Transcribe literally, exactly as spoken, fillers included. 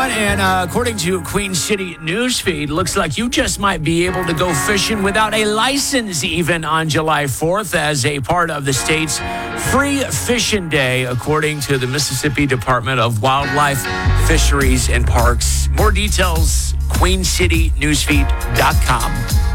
right, and uh, according to Queen City Newsfeed, looks like you just might be able to go fishing without a license even on July fourth as a part of the state's Free Fishing Day, according to the Mississippi Department of Wildlife, Fisheries, and Parks. More details, queen city newsfeed dot com.